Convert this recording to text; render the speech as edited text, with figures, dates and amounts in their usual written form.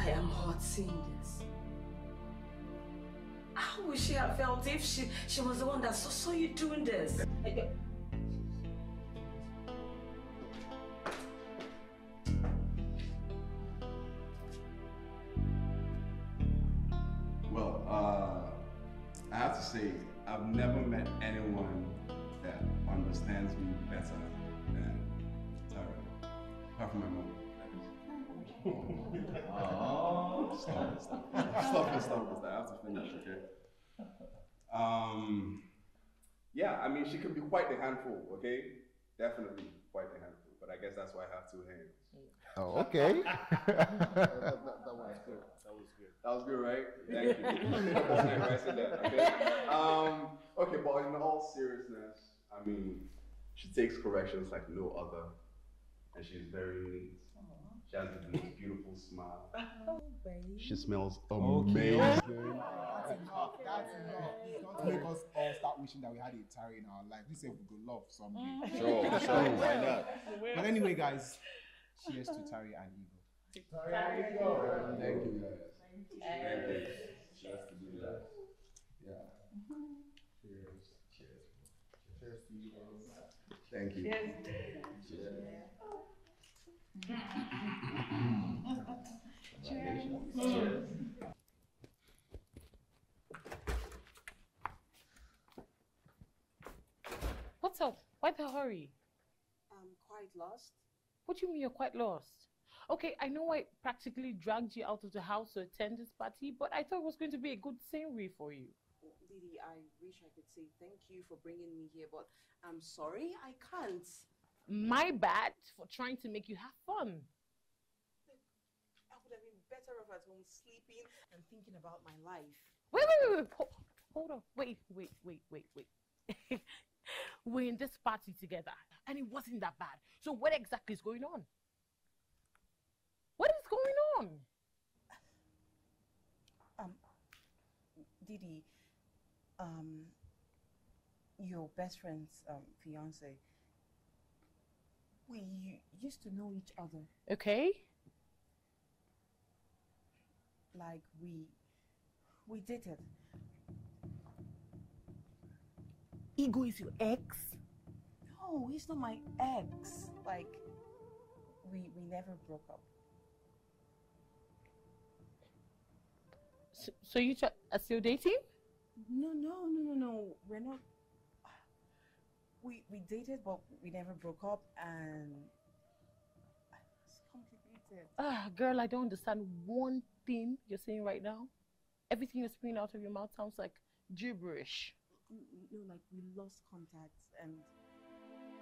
I am hurt seeing this. How would she have felt if she was the one that saw you doing this? Well, I have to say, I've never met anyone that understands me better than Tara, apart from my mom. Oh, stop. I have to finish, okay? Yeah, I mean, she can be quite a handful, okay? Definitely quite a handful, but I guess that's why I have two hands. Oh, okay. that was good. That was good, right? Thank you. Okay, but in all seriousness, I mean, she takes corrections like no other, and she's very neat. She has the most beautiful smile. She smells amazing. That's enough. Don't make us all start wishing that we had a Tara in our life. We say we could love someday. Sure, why not? But anyway, guys, cheers to Tara and Ego. Thank you, guys. Thank you. Cheers to do that. Yeah. Cheers. Cheers to you guys. Thank you. Cheers. Cheers. What's up? Why the hurry? I'm quite lost. What do you mean you're quite lost? Okay, I know I practically dragged you out of the house to attend this party, but I thought it was going to be a good scenery for you. Didi, I wish I could say thank you for bringing me here, but I'm sorry, I can't. My bad for trying to make you have fun. I would have been better off at home sleeping and thinking about my life. Wait. Hold on. Wait. We're in this party together, and it wasn't that bad. So what exactly is going on? What is going on? Didi, your best friend's fiance, we used to know each other. Okay. Like we dated. Ego is your ex? No, he's not my ex. Like, we never broke up. So you are still dating? No. We're not. We dated, but we never broke up, and it's complicated. Girl, I don't understand one thing you're saying right now. Everything you're spewing out of your mouth sounds like gibberish. No, like we lost contact, and